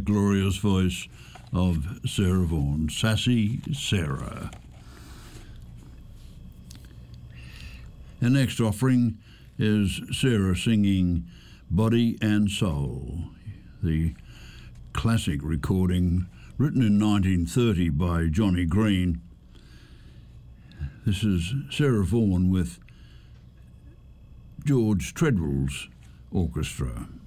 that glorious voice of Sarah Vaughan, Sassy Sarah. Our next offering is Sarah singing Body and Soul, the classic recording written in 1930 by Johnny Green. This is Sarah Vaughan with George Treadwell's orchestra.